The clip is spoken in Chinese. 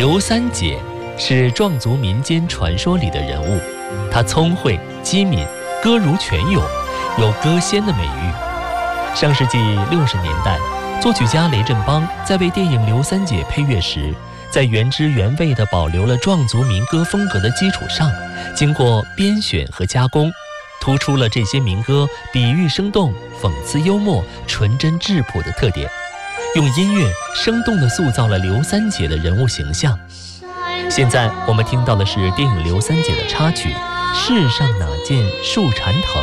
刘三姐是壮族民间传说里的人物，她聪慧机敏，歌如泉涌，有歌仙的美誉。上世纪60年代，作曲家雷振邦在为电影《刘三姐》配乐时，在原汁原味地保留了壮族民歌风格的基础上，经过编选和加工，突出了这些民歌比喻生动、讽刺幽默、纯真质朴的特点，用音乐生动地塑造了刘三姐的人物形象。现在我们听到的是电影《刘三姐》的插曲《世上哪见树缠藤》。